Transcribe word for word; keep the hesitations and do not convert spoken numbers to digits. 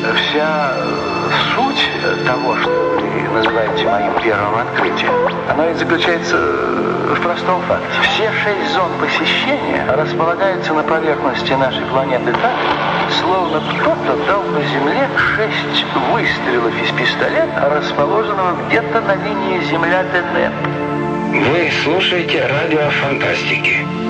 Вся суть того, что вы называете моим первым открытием, оно и заключается в простом факте. Все шесть зон посещения располагаются на поверхности нашей планеты так, словно кто-то дал по Земле шесть выстрелов из пистолета, расположенного где-то на линии Земля-ДН. Вы слушаете радио фантастики.